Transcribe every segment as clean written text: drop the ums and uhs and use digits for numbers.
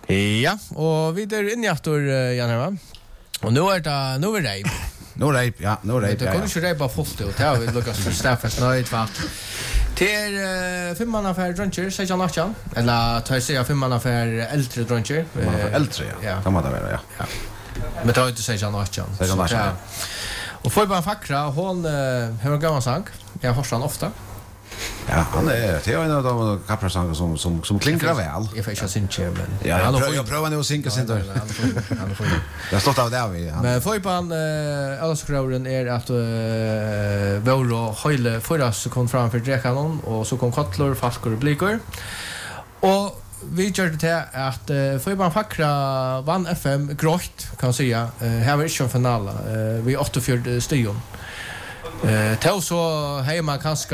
Ja, och vi är inne i attor, Jan Herman. Och nu är det reip. Nu reip, ja. Det kommer inte reipa fullt ut. Det har vi lyckats för Staffas nöjd för att till 5 manna för druncher, säger jag natten. Eller tar jag säga 5 manna för äldre druncher. Äldre, ja. Kan man det vara, ja. Men tar inte säger jag natten. Säger jag natten. Och får bara fackra, hon har en gammal sang. Jag hör han ofta. Ja, han är en av de kaprasanger som klinkar väl. Jag får inte synka, men... Ja, jag prövar nu att synka sin dörr. Han får Jag har stått av det vi. Men Fojpan, Allaskråren att vår och höjle förra så kom framför Drekanon och så kom Kottlor, Falkor och Blikor. Och vi gjorde det att Fojpan Fackra vann FM grått, kan jag säga. Här var inte en final. Vi 84 stycken. Till så hemma kanske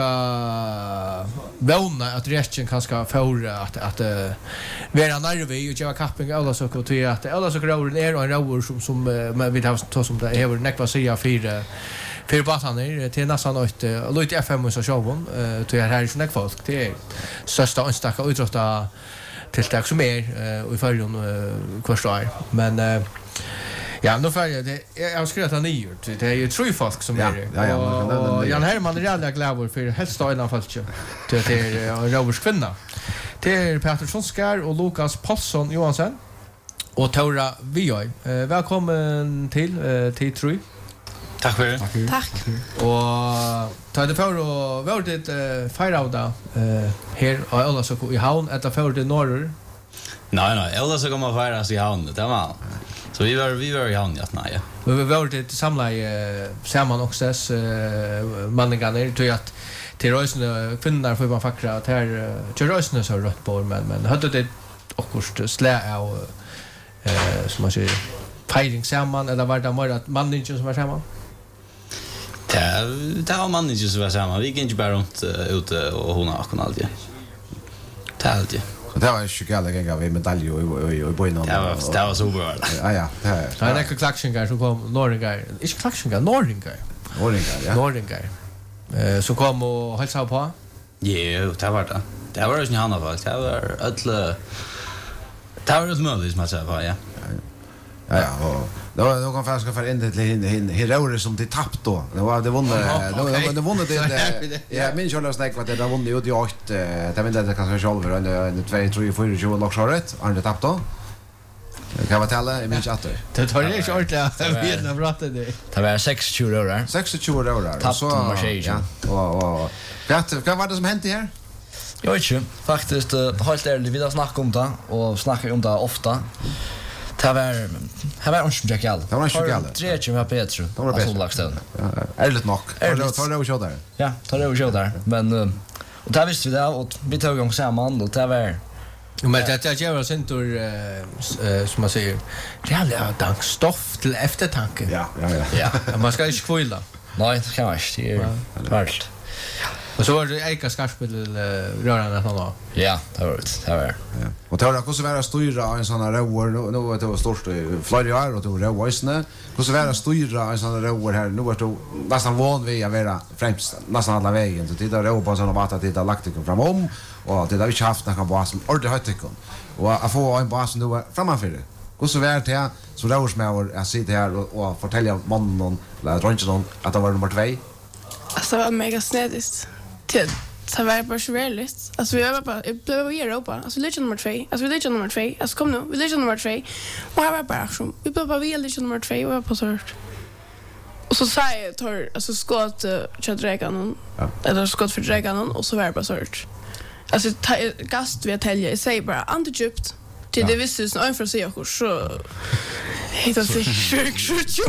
våna att resten kanske förra att vara nervig och göra kapping alla så till att alla så gråren är en råor som vi har tagit som det är näkva säga för bataner till nästan lite FM så showen till här är såna folk det är största anstaka utrotta tilltag som är i förrun kvarstår men ja, nu får jag har skrivit han nyår. Det är ju tre folk som är det. Och Jan Herman är jävligt glad för helst då innan fallet. Det är Rovers kvinna. Det är Peter Sonskar och Lukas Paulsson Johansson. Och Tora Vioj. Välkommen till Trui. Tack för det. Tack. Och ta det för och var det fireuda här och alla så i havn att för det norr. Nej, alla så kommer firas i havn. Det var. Så vi var i havn ja. Vi var det samla samman också manningarna till att till rösne kvinnor får man fackra att här till rösne så rött på men hade det också slä och som man säger fighting samman eller var det mer att manningen som var samman? Det var manningen som var samman. Vi gick inte bara runt ute och hon har alltid. Det är alltid. Det var ju skalla gånger vi medalj och boinon. Det var så bra. Ja. Det är en klaxingar som kom Norringar. Inte klaxingar, Norringar. Så kom och hälsa på. Ja, det var det. Det var ju inte Hanna faktiskt. Det var ett möjligt som jag sa på, ja. Ja, och då kan faktiskt för in till heroer som det tappt då. Det vunnit det. Ja, min Charles Snack var det där vunnit ut i 8. Det men det kanske själv en 2 3 4 20 lock short. Har det tappt då? Kan man tala i min chatt. Det tar det short vi har pratat det. Det var 26 år. 26 år. Så ja. Och vad var det som hände här? Jag vet inte. Faktiskt helt ärligt vi har snackat om det och snackar om det ofta. Det var inte Jack All. Det var inte Jack All. 3 med Petru. Det var bättre. Ärligt nog. Tar det och kör där. Ja, tar det och kör där. Men och där visste vi det och vi tog igång samman och det var men det gör oss inte som man säger jävla dankstoff till eftertanke. Ja. Man ska inte kvilla. Nej, det kan man inte. Det är värst. Och så var det Eika Skarspel rörande att han var. Ja, det var det. Ja. Och det har också varit styra en sån här roer nu det var stort flera år och det var roisne. Och så vara styra en sån här roer här nu är det nästan van vid att vara främst nästan alla vägen så titta ro på såna mat att det har lagt det framom och det har vi haft någon bas som ordet har tyckt och att få en bas nu framför det. Och så vart det så roersmäor jag sitter här och fortälja mannen eller drunchen att det var nummer 2. Alltså det var mega snedist. Det var bara så väldigt. Alltså vi var bara i Europa. Alltså vi nummer 2. Alltså kom nu, vi lyssnar nummer 2. Och här var bara som vi blev bara väldigt nummer 2 och var på sort. Och så sa jag tar alltså skott till Drekanon. Eller skott för Drekanon och så var det bara sort. Alltså gast vi tälja i sig bara antidjupt. Till det visste en för sig också så heter det sjukt